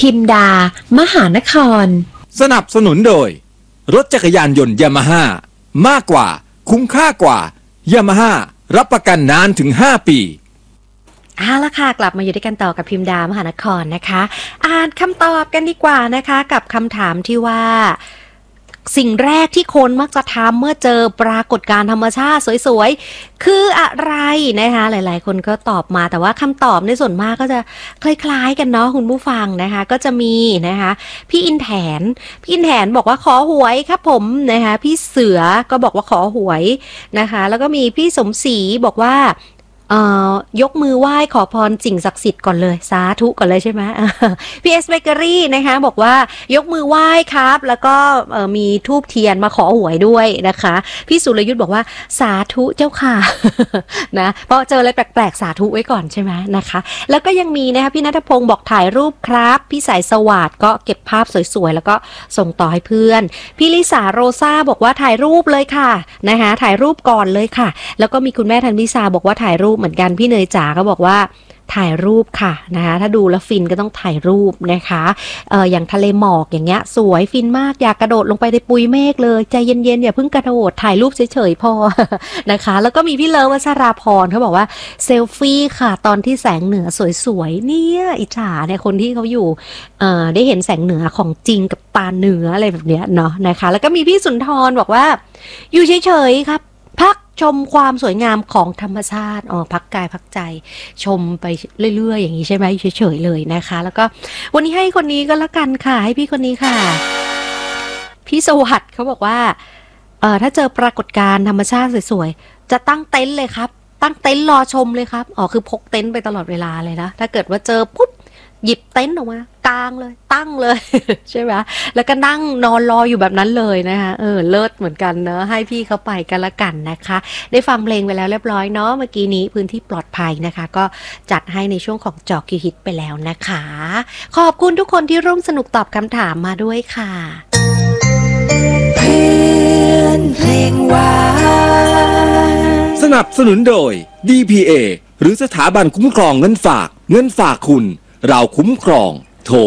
พิมดามหานครสนับสนุนโดยรถจักรยานยนต์ยามาฮ่ามากกว่าคุ้มค่ากว่ายามาฮ่ารับประกันนานถึง5 ปีเอาละค่ะกลับมาอยู่ด้วยกันต่อกับพิมดามหานครนะคะอ่านคำตอบกันดีกว่านะคะกับคำถามที่ว่าสิ่งแรกที่คนมักจะทำเมื่อเจอปรากฏการณ์ธรรมชาติสวยๆคืออะไรนะคะหลายๆคนก็ตอบมาแต่ว่าคำตอบในส่วนมากก็จะคล้ายๆกันเนาะคุณผู้ฟังนะคะก็จะมีนะคะพี่อินแถนบอกว่าขอหวยครับผมนะคะพี่เสือก็บอกว่าขอหวยนะคะแล้วก็มีพี่สมศรีบอกว่ายกมือไหว้ขอพรสิ่งศักดิ์สิทธิ์ก่อนเลยสาธุก่อนเลยใช่ไหมพี่เอสเบเกอรี่นะคะบอกว่ายกมือไหว้ครับแล้วก็มีธูปเทียนมาขอหวยด้วยนะคะพี่สุรยุทธ์บอกว่าสาธุเจ้าค่ะ นะเพราะเจออะไรแปลกๆสาธุไว้ก่อนใช่ไหมนะคะแล้วก็ยังมีนะคะพี่ณัฐพงศ์บอกถ่ายรูปครับพี่สายสวัสดิ์ก็เก็บภาพสวยๆแล้วก็ส่งต่อให้เพื่อนพี่ลิสาโรซาบอกว่าถ่ายรูปเลยค่ะนะคะถ่ายรูปก่อนเลยค่ะแล้วก็มีคุณแม่ธันวิสาบอกว่าถ่ายรูปเหมือนกันพี่เนยจ๋าก็บอกว่าถ่ายรูปค่ะนะคะถ้าดูแล้วฟินก็ต้องถ่ายรูปนะคะอย่างทะเลหมอกอย่างเงี้ยสวยฟินมากอยากกระโดดลงไปในปุยเมฆเลยใจเย็นๆอย่าเพิ่งกระโดดถ่ายรูปเฉยๆพอ นะคะแล้วก็มีพี่เลิฟวัชราพรเขาบอกว่าเซลฟี่ค่ะตอนที่แสงเหนือสวยๆเนี่ยอิจฉาเนี่ยคนที่เขาอยู่ได้เห็นแสงเหนือของจริงกับตาเนื้ออะไรแบบเนี้ยเนาะนะคะแล้วก็มีพี่สุนทรบอกว่าอยู่เฉยๆครับพักชมความสวยงามของธรรมชาติพักกายพักใจชมไปเรื่อยๆอย่างนี้ใช่ไหมเฉยๆเลยนะคะแล้วก็วันนี้ให้คนนี้ก็แล้วกันค่ะให้พี่คนนี้ค่ะพี่สวัสดิ์เขาบอกว่าถ้าเจอปรากฏการณ์ธรรมชาติสวยๆจะตั้งเต็นท์เลยครับตั้งเต็นท์รอชมเลยครับคือพกเต็นท์ไปตลอดเวลาเลยนะถ้าเกิดว่าเจอปุ๊บหยิบเต็นท์ออกมากางเลยตั้งเลย ใช่ไหมแล้วก็นั่งนอนรออยู่แบบนั้นเลยนะคะเลิศเหมือนกันเนอะให้พี่เขาไปกันละกันนะคะได้ฟังเพลงไปแล้วเรียบร้อยเนาะเมื่อกี้นี้พื้นที่ปลอดภัยนะคะก็จัดให้ในช่วงของจอคิวฮิตไปแล้วนะคะขอบคุณทุกคนที่ร่วมสนุกตอบคำถามมาด้วยค่ะเพื่อนเพลงหวานสนับสนุนโดย DPA หรือสถาบันคุ้มครองเงินฝากคุณเราคุ้มครองโทร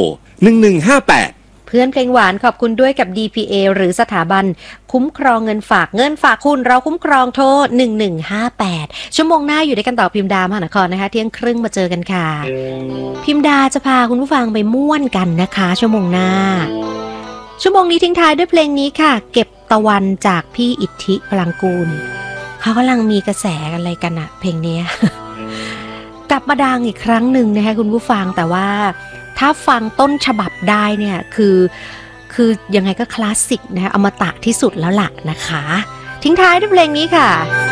1158 เพื่อนเพลงหวานขอบคุณด้วยกับ DPA หรือสถาบันคุ้มครองเงินฝากคุณเราคุ้มครองโทร1158ชั่วโมงหน้าอยู่ด้วยกันต่อพิมดามหานครนะคะเที่ยงครึ่งมาเจอกันค่ะพิมดาจะพาคุณผู้ฟังไปม่วนกันนะคะชั่วโมงหน้าชั่วโมงนี้ทิ้งท้ายด้วยเพลงนี้ค่ะเก็บตะวันจากพี่อิทธิพลังกูลเขากำลังมีกระแสกันอะไรกันอะเพลงนี้ กลับมาดังอีกครั้งหนึ่งนะคะคุณผู้ฟังแต่ว่าถ้าฟังต้นฉบับได้เนี่ยคือยังไงก็คลาสสิกนะคะอมตะที่สุดแล้วล่ะนะคะทิ้งท้ายด้วยเพลงนี้ค่ะ